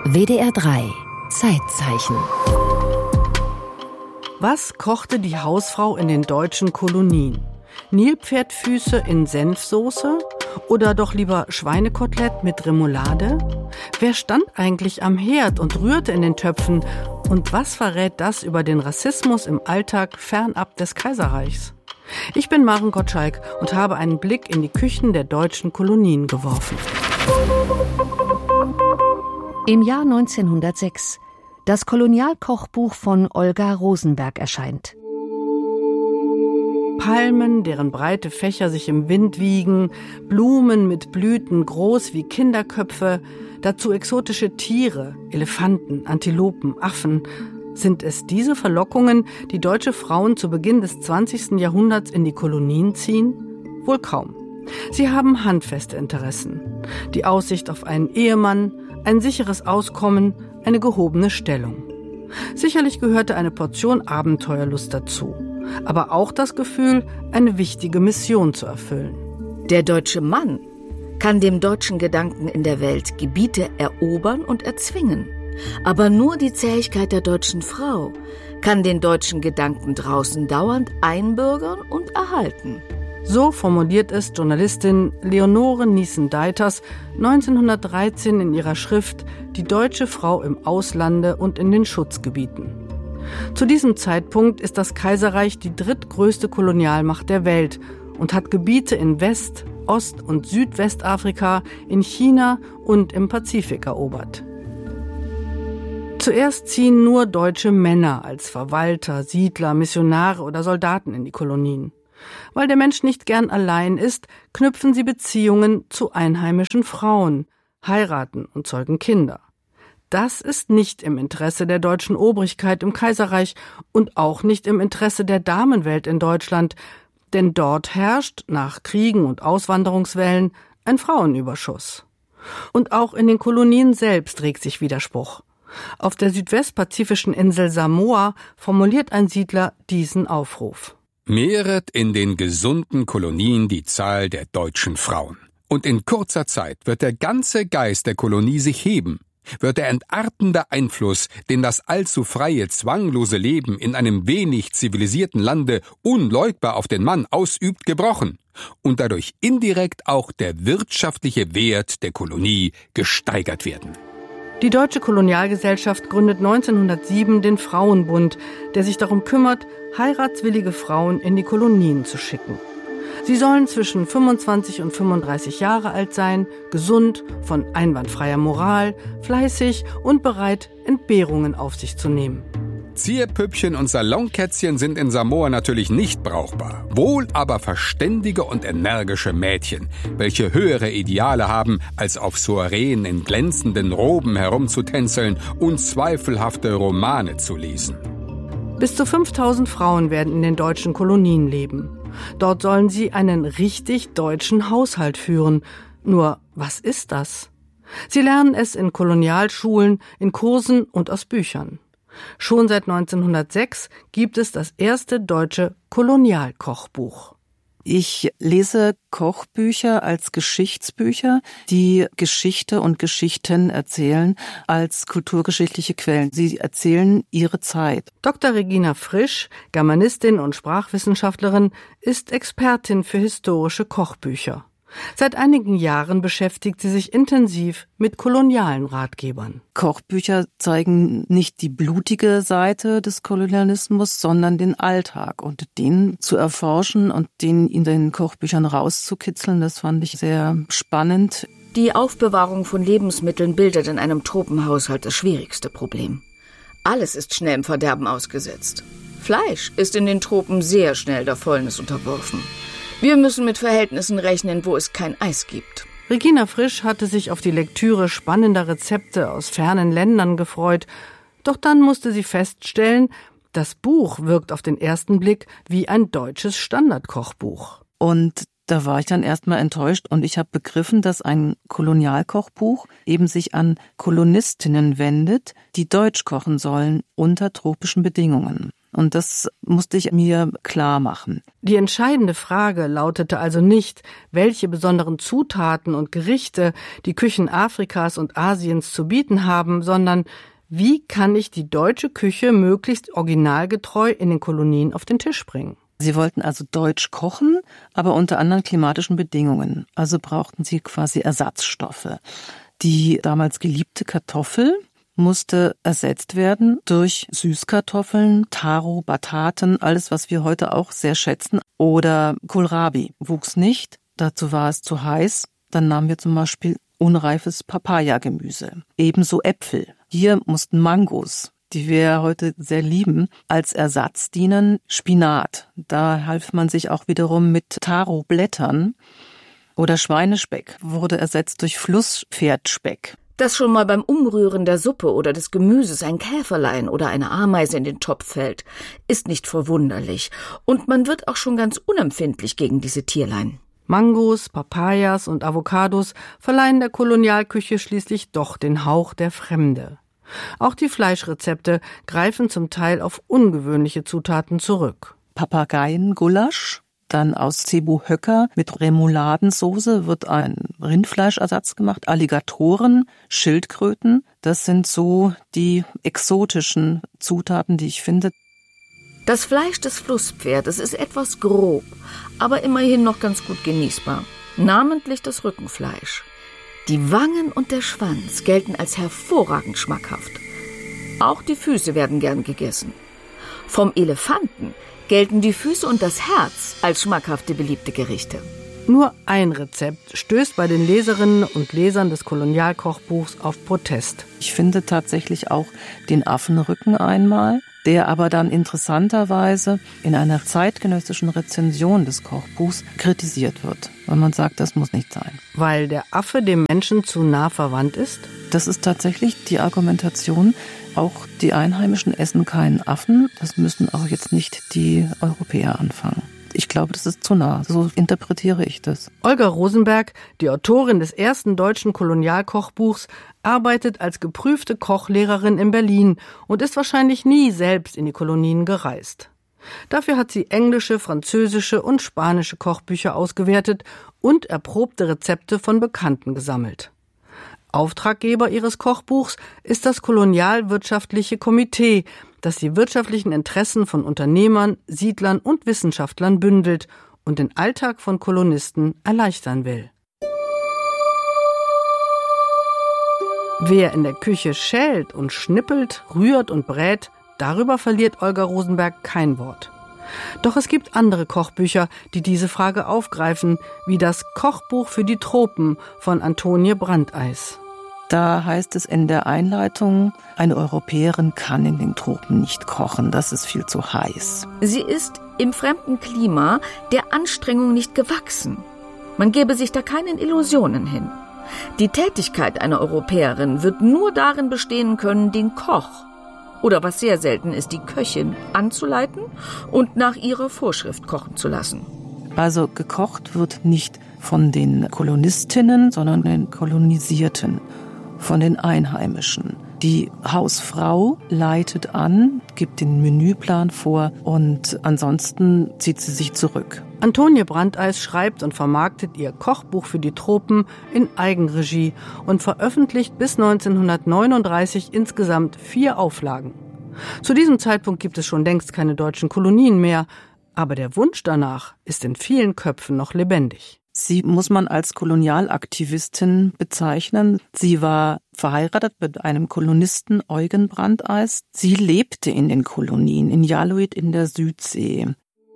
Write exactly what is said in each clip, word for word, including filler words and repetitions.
W D R drei Zeitzeichen. Was kochte die Hausfrau in den deutschen Kolonien? Nilpferdfüße in Senfsoße oder doch lieber Schweinekotelett mit Remoulade? Wer stand eigentlich am Herd und rührte in den Töpfen? Und was verrät das über den Rassismus im Alltag fernab des Kaiserreichs? Ich bin Maren Gottschalk und habe einen Blick in die Küchen der deutschen Kolonien geworfen. Im Jahr neunzehnhundertsechs. Das Kolonialkochbuch von Olga Rosenberg erscheint. Palmen, deren breite Fächer sich im Wind wiegen, Blumen mit Blüten groß wie Kinderköpfe, dazu exotische Tiere, Elefanten, Antilopen, Affen. Sind es diese Verlockungen, die deutsche Frauen zu Beginn des zwanzigsten Jahrhunderts in die Kolonien ziehen? Wohl kaum. Sie haben handfeste Interessen. Die Aussicht auf einen Ehemann, ein sicheres Auskommen, eine gehobene Stellung. Sicherlich gehörte eine Portion Abenteuerlust dazu, aber auch das Gefühl, eine wichtige Mission zu erfüllen. Der deutsche Mann kann dem deutschen Gedanken in der Welt Gebiete erobern und erzwingen. Aber nur die Zähigkeit der deutschen Frau kann den deutschen Gedanken draußen dauernd einbürgern und erhalten. So formuliert es Journalistin Leonore Niesen-Deiters neunzehnhundertdreizehn in ihrer Schrift »Die deutsche Frau im Auslande und in den Schutzgebieten«. Zu diesem Zeitpunkt ist das Kaiserreich die drittgrößte Kolonialmacht der Welt und hat Gebiete in West-, Ost- und Südwestafrika, in China und im Pazifik erobert. Zuerst ziehen nur deutsche Männer als Verwalter, Siedler, Missionare oder Soldaten in die Kolonien. Weil der Mensch nicht gern allein ist, knüpfen sie Beziehungen zu einheimischen Frauen, heiraten und zeugen Kinder. Das ist nicht im Interesse der deutschen Obrigkeit im Kaiserreich und auch nicht im Interesse der Damenwelt in Deutschland, denn dort herrscht, nach Kriegen und Auswanderungswellen, ein Frauenüberschuss. Und auch in den Kolonien selbst regt sich Widerspruch. Auf der südwestpazifischen Insel Samoa formuliert ein Siedler diesen Aufruf: Mehret in den gesunden Kolonien die Zahl der deutschen Frauen. Und in kurzer Zeit wird der ganze Geist der Kolonie sich heben, wird der entartende Einfluss, den das allzu freie, zwanglose Leben in einem wenig zivilisierten Lande unleugbar auf den Mann ausübt, gebrochen und dadurch indirekt auch der wirtschaftliche Wert der Kolonie gesteigert werden. Die Deutsche Kolonialgesellschaft gründet neunzehnhundertsieben den Frauenbund, der sich darum kümmert, heiratswillige Frauen in die Kolonien zu schicken. Sie sollen zwischen fünfundzwanzig und fünfunddreißig Jahre alt sein, gesund, von einwandfreier Moral, fleißig und bereit, Entbehrungen auf sich zu nehmen. Zierpüppchen und Salonkätzchen sind in Samoa natürlich nicht brauchbar, wohl aber verständige und energische Mädchen, welche höhere Ideale haben, als auf Soireen in glänzenden Roben herumzutänzeln und zweifelhafte Romane zu lesen. Bis zu fünftausend Frauen werden in den deutschen Kolonien leben. Dort sollen sie einen richtig deutschen Haushalt führen. Nur, was ist das? Sie lernen es in Kolonialschulen, in Kursen und aus Büchern. Schon seit neunzehnhundertsechs gibt es das erste deutsche Kolonialkochbuch. Ich lese Kochbücher als Geschichtsbücher, die Geschichte und Geschichten erzählen als kulturgeschichtliche Quellen. Sie erzählen ihre Zeit. Doktor Regina Frisch, Germanistin und Sprachwissenschaftlerin, ist Expertin für historische Kochbücher. Seit einigen Jahren beschäftigt sie sich intensiv mit kolonialen Ratgebern. Kochbücher zeigen nicht die blutige Seite des Kolonialismus, sondern den Alltag. Und den zu erforschen und den in den Kochbüchern rauszukitzeln, das fand ich sehr spannend. Die Aufbewahrung von Lebensmitteln bildet in einem Tropenhaushalt das schwierigste Problem. Alles ist schnell im Verderben ausgesetzt. Fleisch ist in den Tropen sehr schnell der Fäulnis unterworfen. Wir müssen mit Verhältnissen rechnen, wo es kein Eis gibt. Regina Frisch hatte sich auf die Lektüre spannender Rezepte aus fernen Ländern gefreut. Doch dann musste sie feststellen, das Buch wirkt auf den ersten Blick wie ein deutsches Standardkochbuch. Und da war ich dann erstmal enttäuscht und ich habe begriffen, dass ein Kolonialkochbuch eben sich an Kolonistinnen wendet, die Deutsch kochen sollen unter tropischen Bedingungen. Und das musste ich mir klar machen. Die entscheidende Frage lautete also nicht, welche besonderen Zutaten und Gerichte die Küchen Afrikas und Asiens zu bieten haben, sondern wie kann ich die deutsche Küche möglichst originalgetreu in den Kolonien auf den Tisch bringen? Sie wollten also deutsch kochen, aber unter anderen klimatischen Bedingungen. Also brauchten sie quasi Ersatzstoffe. Die damals geliebte Kartoffel musste ersetzt werden durch Süßkartoffeln, Taro, Bataten, alles, was wir heute auch sehr schätzen. Oder Kohlrabi wuchs nicht, dazu war es zu heiß. Dann nahmen wir zum Beispiel unreifes Papaya-Gemüse. Ebenso Äpfel. Hier mussten Mangos, die wir heute sehr lieben, als Ersatz dienen. Spinat, da half man sich auch wiederum mit Taro-Blättern. Oder Schweinespeck wurde ersetzt durch Flusspferdspeck. Dass schon mal beim Umrühren der Suppe oder des Gemüses ein Käferlein oder eine Ameise in den Topf fällt, ist nicht verwunderlich. Und man wird auch schon ganz unempfindlich gegen diese Tierlein. Mangos, Papayas und Avocados verleihen der Kolonialküche schließlich doch den Hauch der Fremde. Auch die Fleischrezepte greifen zum Teil auf ungewöhnliche Zutaten zurück. Papageiengulasch. Dann aus Cebu-Höcker mit Remouladensoße wird ein Rindfleischersatz gemacht. Alligatoren, Schildkröten, das sind so die exotischen Zutaten, die ich finde. Das Fleisch des Flusspferdes ist etwas grob, aber immerhin noch ganz gut genießbar. Namentlich das Rückenfleisch. Die Wangen und der Schwanz gelten als hervorragend schmackhaft. Auch die Füße werden gern gegessen. Vom Elefanten gelten die Füße und das Herz als schmackhafte, beliebte Gerichte. Nur ein Rezept stößt bei den Leserinnen und Lesern des Kolonialkochbuchs auf Protest. Ich finde tatsächlich auch den Affenrücken einmal, der aber dann interessanterweise in einer zeitgenössischen Rezension des Kochbuchs kritisiert wird, weil man sagt, das muss nicht sein. Weil der Affe dem Menschen zu nah verwandt ist? Das ist tatsächlich die Argumentation. Auch die Einheimischen essen keinen Affen. Das müssen auch jetzt nicht die Europäer anfangen. Ich glaube, das ist zu nah. So interpretiere ich das. Olga Rosenberg, die Autorin des ersten deutschen Kolonialkochbuchs, arbeitet als geprüfte Kochlehrerin in Berlin und ist wahrscheinlich nie selbst in die Kolonien gereist. Dafür hat sie englische, französische und spanische Kochbücher ausgewertet und erprobte Rezepte von Bekannten gesammelt. Auftraggeber ihres Kochbuchs ist das Kolonialwirtschaftliche Komitee, das die wirtschaftlichen Interessen von Unternehmern, Siedlern und Wissenschaftlern bündelt und den Alltag von Kolonisten erleichtern will. Wer in der Küche schält und schnippelt, rührt und brät, darüber verliert Olga Rosenberg kein Wort. Doch es gibt andere Kochbücher, die diese Frage aufgreifen, wie das Kochbuch für die Tropen von Antonie Brandeis. Da heißt es in der Einleitung, eine Europäerin kann in den Tropen nicht kochen, das ist viel zu heiß. Sie ist im fremden Klima der Anstrengung nicht gewachsen. Man gebe sich da keinen Illusionen hin. Die Tätigkeit einer Europäerin wird nur darin bestehen können, den Koch, oder was sehr selten ist, die Köchin anzuleiten und nach ihrer Vorschrift kochen zu lassen. Also gekocht wird nicht von den Kolonistinnen, sondern den Kolonisierten, von den Einheimischen. Die Hausfrau leitet an, gibt den Menüplan vor und ansonsten zieht sie sich zurück. Antonie Brandeis schreibt und vermarktet ihr Kochbuch für die Tropen in Eigenregie und veröffentlicht bis neunzehnhundertneununddreißig insgesamt vier Auflagen. Zu diesem Zeitpunkt gibt es schon längst keine deutschen Kolonien mehr, aber der Wunsch danach ist in vielen Köpfen noch lebendig. Sie muss man als Kolonialaktivistin bezeichnen. Sie war verheiratet mit einem Kolonisten Eugen Brandeis. Sie lebte in den Kolonien, in Jaluit in der Südsee.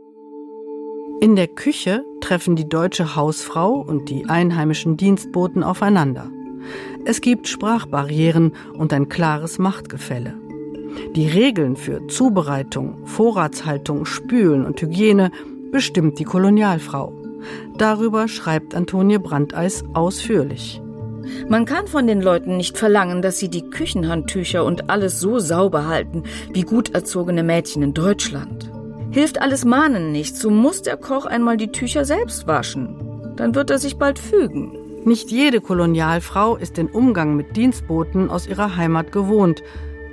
In der Küche treffen die deutsche Hausfrau und die einheimischen Dienstboten aufeinander. Es gibt Sprachbarrieren und ein klares Machtgefälle. Die Regeln für Zubereitung, Vorratshaltung, Spülen und Hygiene bestimmt die Kolonialfrau. Darüber schreibt Antonie Brandeis ausführlich. Man kann von den Leuten nicht verlangen, dass sie die Küchenhandtücher und alles so sauber halten wie gut erzogene Mädchen in Deutschland. Hilft alles Mahnen nicht, so muss der Koch einmal die Tücher selbst waschen. Dann wird er sich bald fügen. Nicht jede Kolonialfrau ist den Umgang mit Dienstboten aus ihrer Heimat gewohnt.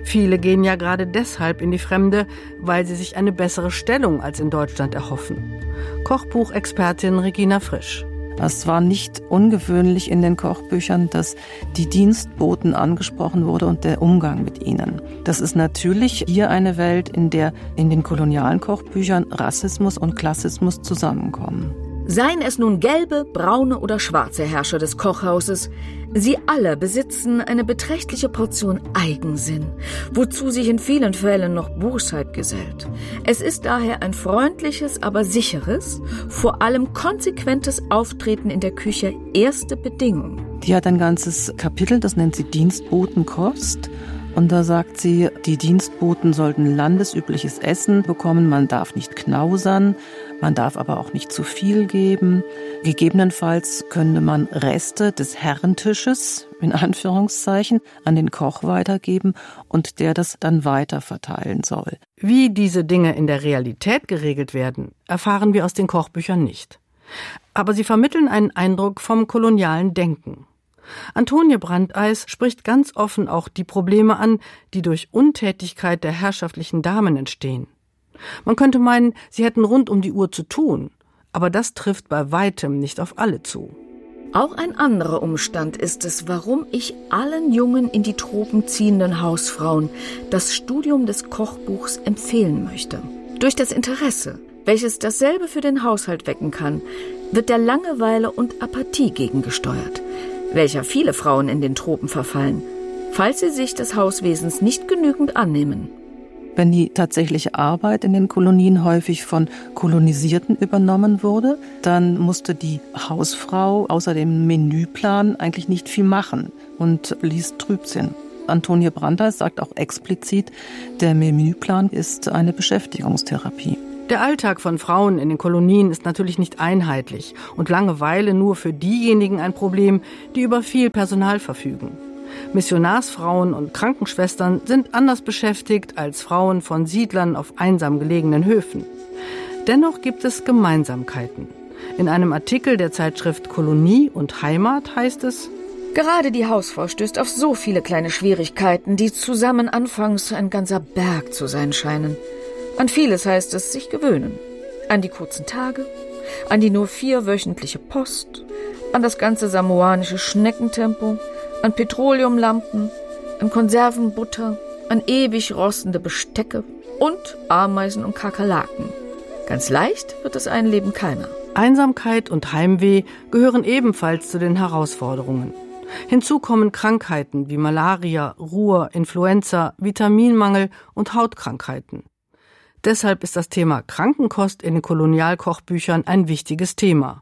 Viele gehen ja gerade deshalb in die Fremde, weil sie sich eine bessere Stellung als in Deutschland erhoffen. Kochbuchexpertin Regina Frisch. Es war nicht ungewöhnlich in den Kochbüchern, dass die Dienstboten angesprochen wurde und der Umgang mit ihnen. Das ist natürlich hier eine Welt, in der in den kolonialen Kochbüchern Rassismus und Klassismus zusammenkommen. Seien es nun gelbe, braune oder schwarze Herrscher des Kochhauses, sie alle besitzen eine beträchtliche Portion Eigensinn, wozu sich in vielen Fällen noch Bosheit gesellt. Es ist daher ein freundliches, aber sicheres, vor allem konsequentes Auftreten in der Küche erste Bedingung. Die hat ein ganzes Kapitel, das nennt sie Dienstbotenkost. Und da sagt sie, die Dienstboten sollten landesübliches Essen bekommen, man darf nicht knausern, man darf aber auch nicht zu viel geben. Gegebenenfalls könnte man Reste des Herrentisches, in Anführungszeichen, an den Koch weitergeben und der das dann weiter verteilen soll. Wie diese Dinge in der Realität geregelt werden, erfahren wir aus den Kochbüchern nicht. Aber sie vermitteln einen Eindruck vom kolonialen Denken. Antonie Brandeis spricht ganz offen auch die Probleme an, die durch Untätigkeit der herrschaftlichen Damen entstehen. Man könnte meinen, sie hätten rund um die Uhr zu tun, aber das trifft bei weitem nicht auf alle zu. Auch ein anderer Umstand ist es, warum ich allen jungen in die Tropen ziehenden Hausfrauen das Studium des Kochbuchs empfehlen möchte. Durch das Interesse, welches dasselbe für den Haushalt wecken kann, wird der Langeweile und Apathie gegengesteuert, welcher viele Frauen in den Tropen verfallen, falls sie sich des Hauswesens nicht genügend annehmen. Wenn die tatsächliche Arbeit in den Kolonien häufig von Kolonisierten übernommen wurde, dann musste die Hausfrau außer dem Menüplan eigentlich nicht viel machen und ließ Trübsinn. Antonie Brandeis sagt auch explizit, der Menüplan ist eine Beschäftigungstherapie. Der Alltag von Frauen in den Kolonien ist natürlich nicht einheitlich und Langeweile nur für diejenigen ein Problem, die über viel Personal verfügen. Missionarsfrauen und Krankenschwestern sind anders beschäftigt als Frauen von Siedlern auf einsam gelegenen Höfen. Dennoch gibt es Gemeinsamkeiten. In einem Artikel der Zeitschrift Kolonie und Heimat heißt es: Gerade die Hausfrau stößt auf so viele kleine Schwierigkeiten, die zusammen anfangs ein ganzer Berg zu sein scheinen. An vieles heißt es sich gewöhnen. An die kurzen Tage, an die nur vierwöchentliche Post, an das ganze samoanische Schneckentempo, an Petroleumlampen, an Konservenbutter, an ewig rostende Bestecke und Ameisen und Kakerlaken. Ganz leicht wird das Einleben keiner. Einsamkeit und Heimweh gehören ebenfalls zu den Herausforderungen. Hinzu kommen Krankheiten wie Malaria, Ruhr, Influenza, Vitaminmangel und Hautkrankheiten. Deshalb ist das Thema Krankenkost in den Kolonialkochbüchern ein wichtiges Thema.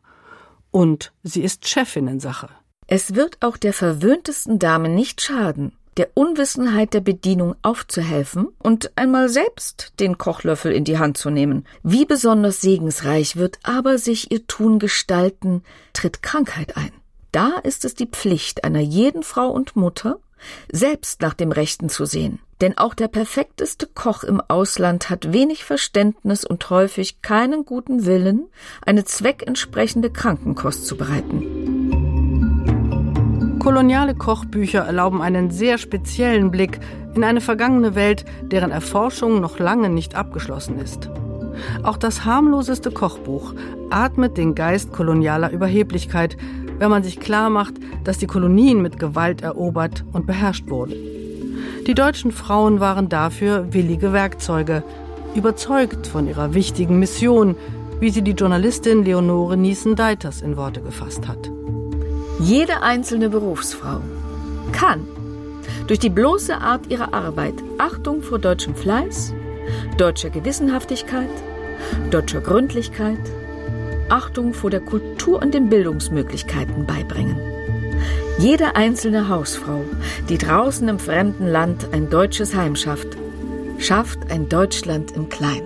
Und sie ist Chefinnensache. Es wird auch der verwöhntesten Dame nicht schaden, der Unwissenheit der Bedienung aufzuhelfen und einmal selbst den Kochlöffel in die Hand zu nehmen. Wie besonders segensreich wird aber sich ihr Tun gestalten, tritt Krankheit ein. Da ist es die Pflicht einer jeden Frau und Mutter, selbst nach dem Rechten zu sehen. Denn auch der perfekteste Koch im Ausland hat wenig Verständnis und häufig keinen guten Willen, eine zweckentsprechende Krankenkost zu bereiten. Koloniale Kochbücher erlauben einen sehr speziellen Blick in eine vergangene Welt, deren Erforschung noch lange nicht abgeschlossen ist. Auch das harmloseste Kochbuch atmet den Geist kolonialer Überheblichkeit, wenn man sich klar macht, dass die Kolonien mit Gewalt erobert und beherrscht wurden. Die deutschen Frauen waren dafür willige Werkzeuge, überzeugt von ihrer wichtigen Mission, wie sie die Journalistin Leonore Niesen-Deiters in Worte gefasst hat. Jede einzelne Berufsfrau kann durch die bloße Art ihrer Arbeit Achtung vor deutschem Fleiß, deutscher Gewissenhaftigkeit, deutscher Gründlichkeit, Achtung vor der Kultur und den Bildungsmöglichkeiten beibringen. Jede einzelne Hausfrau, die draußen im fremden Land ein deutsches Heim schafft, schafft ein Deutschland im Kleinen.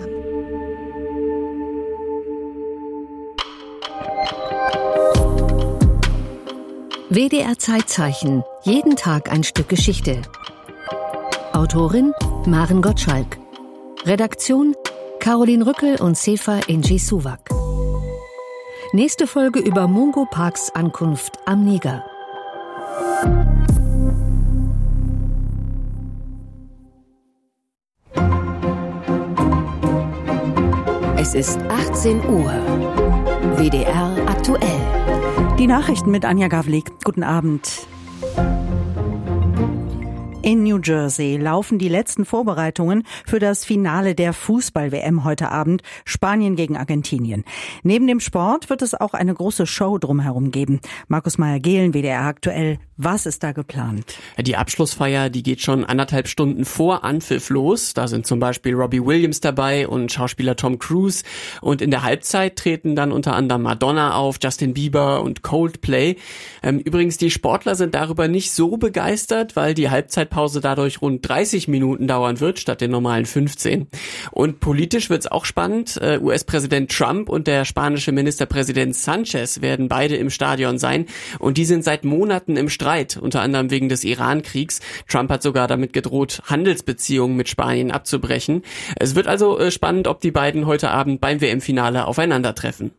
W D R Zeitzeichen. Jeden Tag ein Stück Geschichte. Autorin Maren Gottschalk. Redaktion Caroline Rückel und Sefa Inji Suwak. Nächste Folge über Mungo Parks Ankunft am Niger. Es ist achtzehn Uhr. W D R aktuell. Die Nachrichten mit Anja Gavlik. Guten Abend. In New Jersey laufen die letzten Vorbereitungen für das Finale der Fußball-W M heute Abend, Spanien gegen Argentinien. Neben dem Sport wird es auch eine große Show drumherum geben. Markus Meyer-Gehlen, W D R aktuell. Was ist da geplant? Die Abschlussfeier, die geht schon anderthalb Stunden vor Anpfiff los. Da sind zum Beispiel Robbie Williams dabei und Schauspieler Tom Cruise. Und in der Halbzeit treten dann unter anderem Madonna auf, Justin Bieber und Coldplay. Ähm, übrigens, die Sportler sind darüber nicht so begeistert, weil die Halbzeitpause dadurch rund dreißig Minuten dauern wird, statt den normalen fünfzehn. Und politisch wird's auch spannend. Äh, U S-Präsident Trump und der spanische Ministerpräsident Sanchez werden beide im Stadion sein. Und die sind seit Monaten im Streit, unter anderem wegen des Iran-Kriegs. Trump hat sogar damit gedroht, Handelsbeziehungen mit Spanien abzubrechen. Es wird also äh, spannend, ob die beiden heute Abend beim W M-Finale aufeinandertreffen.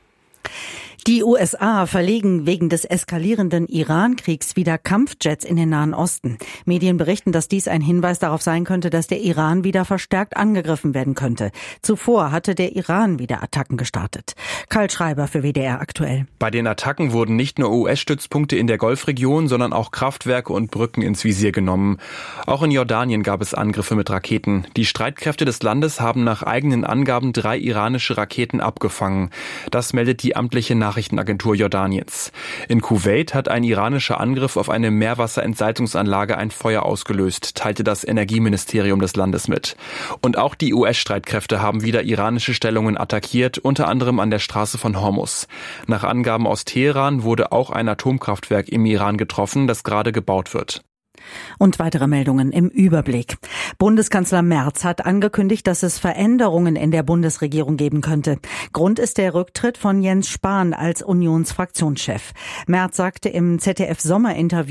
Die U S A verlegen wegen des eskalierenden Iran-Kriegs wieder Kampfjets in den Nahen Osten. Medien berichten, dass dies ein Hinweis darauf sein könnte, dass der Iran wieder verstärkt angegriffen werden könnte. Zuvor hatte der Iran wieder Attacken gestartet. Karl Schreiber für W D R aktuell. Bei den Attacken wurden nicht nur U S-Stützpunkte in der Golfregion, sondern auch Kraftwerke und Brücken ins Visier genommen. Auch in Jordanien gab es Angriffe mit Raketen. Die Streitkräfte des Landes haben nach eigenen Angaben drei iranische Raketen abgefangen. Das meldet die amtliche Nachricht Nachrichtenagentur Jordaniens. In Kuwait hat ein iranischer Angriff auf eine Meerwasserentsalzungsanlage ein Feuer ausgelöst, teilte das Energieministerium des Landes mit. Und auch die U S-Streitkräfte haben wieder iranische Stellungen attackiert, unter anderem an der Straße von Hormuz. Nach Angaben aus Teheran wurde auch ein Atomkraftwerk im Iran getroffen, das gerade gebaut wird. Und weitere Meldungen im Überblick. Bundeskanzler Merz hat angekündigt, dass es Veränderungen in der Bundesregierung geben könnte. Grund ist der Rücktritt von Jens Spahn als Unionsfraktionschef. Merz sagte im Z D F-Sommerinterview,